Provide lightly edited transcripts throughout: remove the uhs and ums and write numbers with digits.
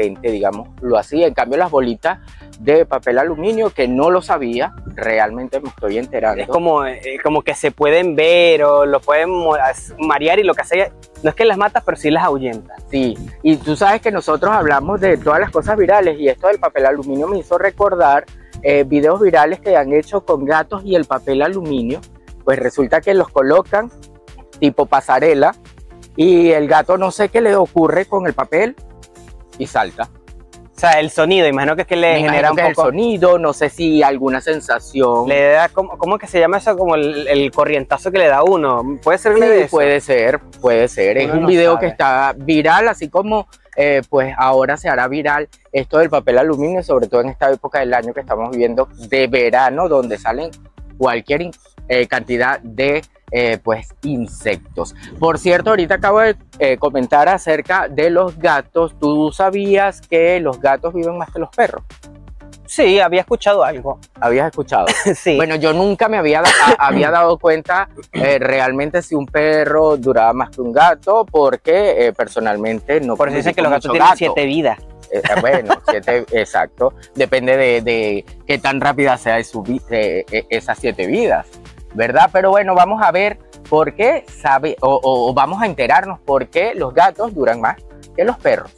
resistente, digámoslo así. En cambio, las bolitas de papel aluminio, que no lo sabía, realmente me estoy enterando. Es como que se pueden ver o lo pueden marear, y lo que hace no es que las matas, pero sí las ahuyenta. Sí, y tú sabes que nosotros hablamos de todas las cosas virales, y esto del papel aluminio me hizo recordar videos virales que han hecho con gatos y el papel aluminio. Pues resulta que los colocan tipo pasarela y el gato no sé qué le ocurre con el papel y salta. O sea, el sonido, imagino que es que le genera un poco... el sonido, no sé si alguna sensación. Le da, ¿cómo que se llama eso? Como el corrientazo que le da a uno. ¿Puede ser Sí, de eso? puede ser. Es un video que está viral, así como pues ahora se hará viral esto del papel aluminio, sobre todo en esta época del año que estamos viviendo de verano, donde salen cualquier cantidad de pues insectos. Por cierto, ahorita acabo de comentar acerca de los gatos. ¿Tú sabías que los gatos viven más que los perros? Sí, había escuchado algo. ¿Habías escuchado? Sí. Bueno, yo nunca me había dado cuenta realmente si un perro duraba más que un gato, porque personalmente no. Por eso dicen que los gatos tienen 7 vidas. Bueno, 7, exacto. Depende de qué tan rápida sea esas 7 vidas, ¿verdad? Pero bueno, vamos a ver por qué o vamos a enterarnos por qué los gatos duran más que los perros.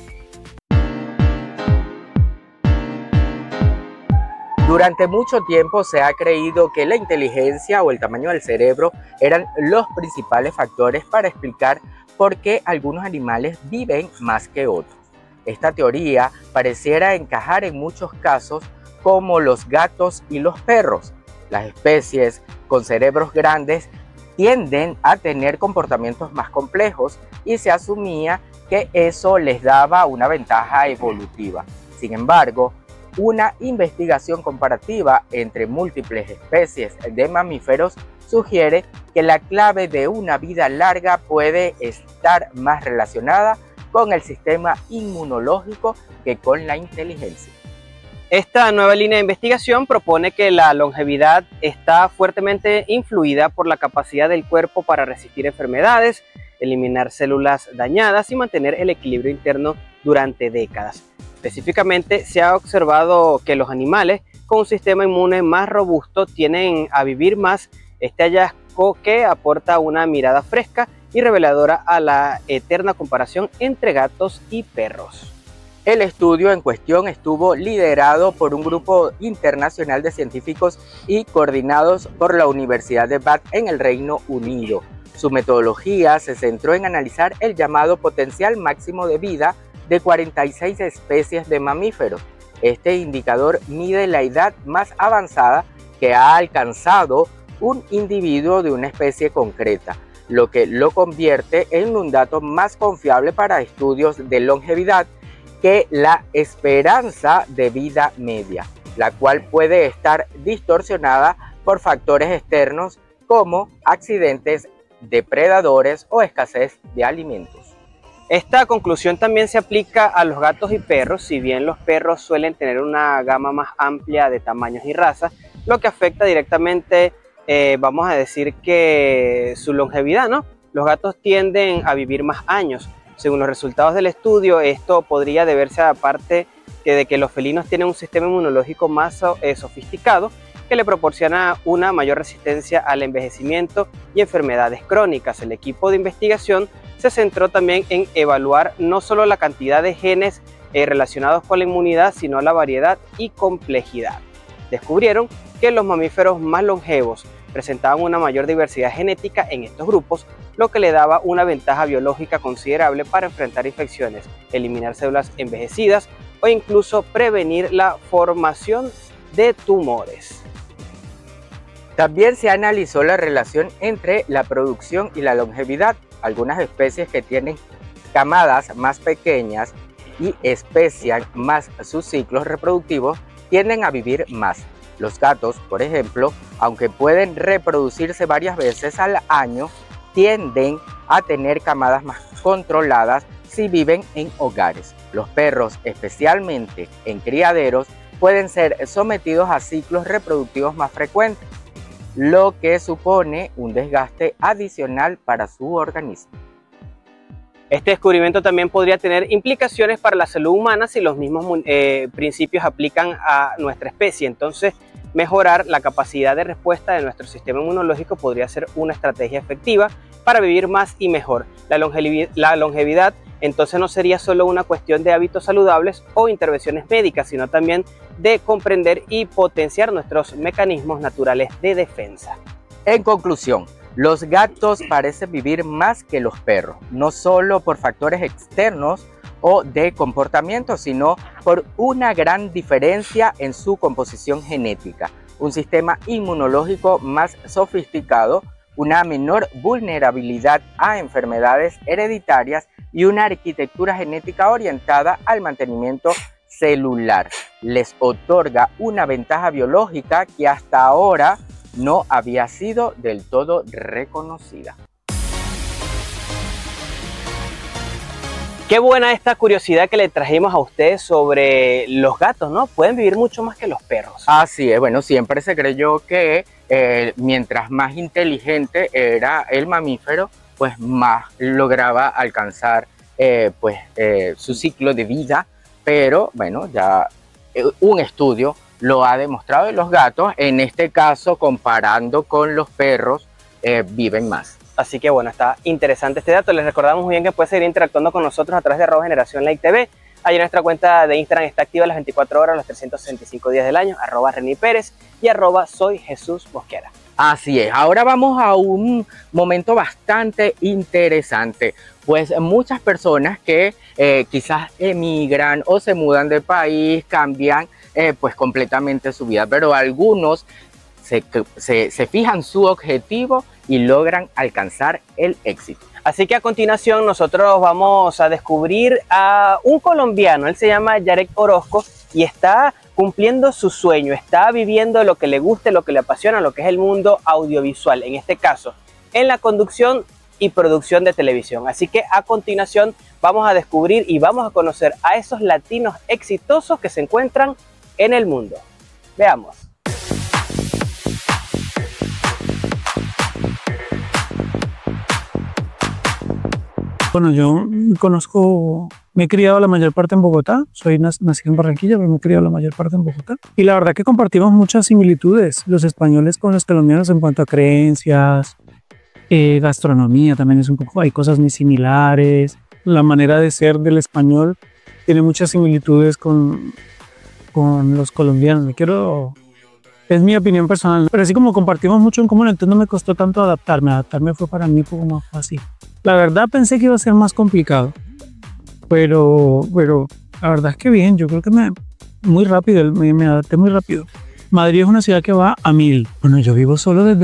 Durante mucho tiempo se ha creído que la inteligencia o el tamaño del cerebro eran los principales factores para explicar por qué algunos animales viven más que otros. Esta teoría pareciera encajar en muchos casos, como los gatos y los perros. Las especies con cerebros grandes tienden a tener comportamientos más complejos y se asumía que eso les daba una ventaja evolutiva. Sin embargo, una investigación comparativa entre múltiples especies de mamíferos sugiere que la clave de una vida larga puede estar más relacionada con el sistema inmunológico que con la inteligencia. Esta nueva línea de investigación propone que la longevidad está fuertemente influida por la capacidad del cuerpo para resistir enfermedades, eliminar células dañadas y mantener el equilibrio interno durante décadas. Específicamente, se ha observado que los animales con un sistema inmune más robusto tienden a vivir más. Este hallazgo que aporta una mirada fresca y reveladora a la eterna comparación entre gatos y perros. El estudio en cuestión estuvo liderado por un grupo internacional de científicos y coordinados por la Universidad de Bath en el Reino Unido. Su metodología se centró en analizar el llamado potencial máximo de vida de 46 especies de mamíferos. Este indicador mide la edad más avanzada que ha alcanzado un individuo de una especie concreta, lo que lo convierte en un dato más confiable para estudios de longevidad que la esperanza de vida media, la cual puede estar distorsionada por factores externos como accidentes, depredadores o escasez de alimentos. Esta conclusión también se aplica a los gatos y perros. Si bien los perros suelen tener una gama más amplia de tamaños y razas, lo que afecta directamente, vamos a decir, que su longevidad, ¿no? Los gatos tienden a vivir más años. Según los resultados del estudio, esto podría deberse a parte de que los felinos tienen un sistema inmunológico más sofisticado, que le proporciona una mayor resistencia al envejecimiento y enfermedades crónicas. El equipo de investigación se centró también en evaluar no solo la cantidad de genes relacionados con la inmunidad, sino la variedad y complejidad. Descubrieron que los mamíferos más longevos presentaban una mayor diversidad genética en estos grupos, lo que le daba una ventaja biológica considerable para enfrentar infecciones, eliminar células envejecidas o incluso prevenir la formación de tumores. También se analizó la relación entre la producción y la longevidad. Algunas especies que tienen camadas más pequeñas y especian más sus ciclos reproductivos tienden a vivir más. Los gatos, por ejemplo, aunque pueden reproducirse varias veces al año, tienden a tener camadas más controladas si viven en hogares. Los perros, especialmente en criaderos, pueden ser sometidos a ciclos reproductivos más frecuentes, lo que supone un desgaste adicional para su organismo. Este descubrimiento también podría tener implicaciones para la salud humana si los mismos principios aplican a nuestra especie. Entonces, mejorar la capacidad de respuesta de nuestro sistema inmunológico podría ser una estrategia efectiva para vivir más y mejor. La longevidad entonces no sería solo una cuestión de hábitos saludables o intervenciones médicas, sino también de comprender y potenciar nuestros mecanismos naturales de defensa. En conclusión, los gatos parecen vivir más que los perros, no solo por factores externos o de comportamiento, sino por una gran diferencia en su composición genética, un sistema inmunológico más sofisticado, una menor vulnerabilidad a enfermedades hereditarias y una arquitectura genética orientada al mantenimiento celular. Les otorga una ventaja biológica que hasta ahora no había sido del todo reconocida. Qué buena esta curiosidad que le trajimos a ustedes sobre los gatos, ¿no? Pueden vivir mucho más que los perros. Así es, bueno, siempre se creyó que mientras más inteligente era el mamífero, pues más lograba alcanzar su ciclo de vida, pero bueno, ya un estudio lo ha demostrado y los gatos, en este caso comparando con los perros, viven más. Así que bueno, está interesante este dato. Les recordamos muy bien que puede seguir interactuando con nosotros a través de @GeneraciónLikeTV. Ahí en nuestra cuenta de Instagram está activa las 24 horas, los 365 días del año, @ReniPérez y @SoyJesusMosquera. Así es, ahora vamos a un momento bastante interesante, pues muchas personas que quizás emigran o se mudan de país, cambian pues completamente su vida, pero algunos se fijan su objetivo y logran alcanzar el éxito. Así que a continuación nosotros vamos a descubrir a un colombiano. Él se llama Yarek Orozco y está cumpliendo su sueño, está viviendo lo que le gusta, lo que le apasiona, lo que es el mundo audiovisual, en este caso en la conducción y producción de televisión. Así que a continuación vamos a descubrir y vamos a conocer a esos latinos exitosos que se encuentran en el mundo. Veamos. Bueno, yo me he criado la mayor parte en Bogotá, nací en Barranquilla, pero me he criado la mayor parte en Bogotá. Y la verdad que compartimos muchas similitudes, los españoles con los colombianos en cuanto a creencias, gastronomía también es un poco, hay cosas muy similares. La manera de ser del español tiene muchas similitudes con los colombianos. Es mi opinión personal, pero así como compartimos mucho en común, entonces no me costó tanto adaptarme. Adaptarme fue para mí un poco más fácil. La verdad pensé que iba a ser más complicado, pero la verdad es que bien, yo creo que muy rápido, me adapté muy rápido. Madrid es una ciudad que va a 1000. Bueno, yo vivo solo desde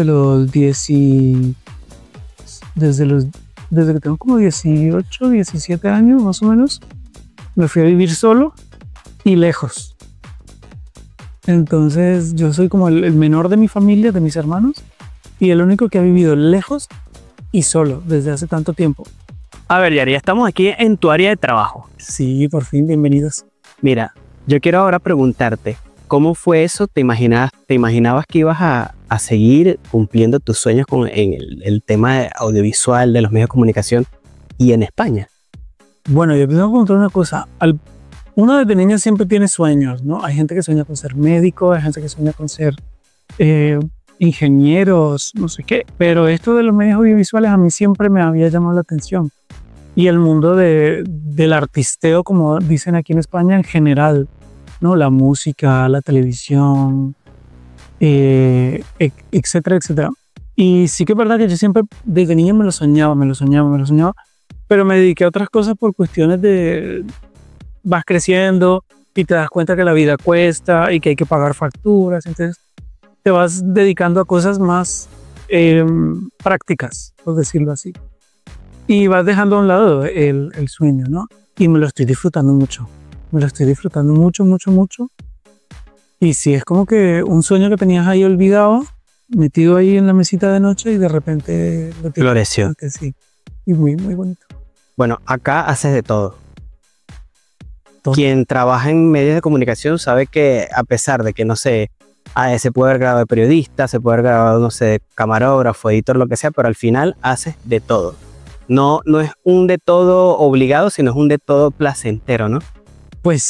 que tengo como 18, 17 años más o menos. Me fui a vivir solo y lejos. Entonces yo soy como el menor de mi familia, de mis hermanos, y el único que ha vivido lejos y solo desde hace tanto tiempo. A ver, Yari, estamos aquí en tu área de trabajo. Sí, por fin, bienvenidos. Mira, yo quiero ahora preguntarte, ¿cómo fue eso? ¿Te imaginabas que ibas a seguir cumpliendo tus sueños en el tema audiovisual, de los medios de comunicación y en España? Bueno, yo tengo que contar una cosa. Uno desde niño siempre tiene sueños, ¿no? Hay gente que sueña con ser médico, hay gente que sueña con ser ingenieros, no sé qué. Pero esto de los medios audiovisuales a mí siempre me había llamado la atención. Y el mundo del artisteo, como dicen aquí en España, en general, ¿no? La música, la televisión, etcétera, etcétera. Y sí que es verdad que yo siempre desde niño me lo soñaba, pero me dediqué a otras cosas por cuestiones de... Vas creciendo y te das cuenta que la vida cuesta y que hay que pagar facturas, entonces te vas dedicando a cosas más prácticas, por decirlo así. Y vas dejando a un lado el sueño, ¿no? Y me lo estoy disfrutando mucho. Mucho. Y sí, es como que un sueño que tenías ahí olvidado, metido ahí en la mesita de noche y de repente... Floreció. Sí, y muy, muy bonito. Bueno, acá haces de todo. Quien trabaja en medios de comunicación sabe que a pesar de que, no sé, se puede haber grabado de periodista, se puede haber grabado, no sé, de camarógrafo, editor, lo que sea, pero al final haces de todo. No, no es un de todo obligado, sino es un de todo placentero, ¿no? Pues